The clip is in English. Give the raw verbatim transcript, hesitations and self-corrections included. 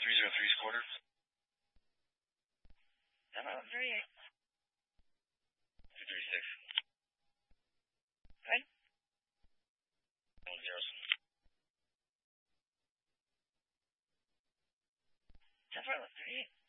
three zero three's quarter. ten eleven thirty-eight. two three six. Good. One zeros. ten four eleven thirty-eight.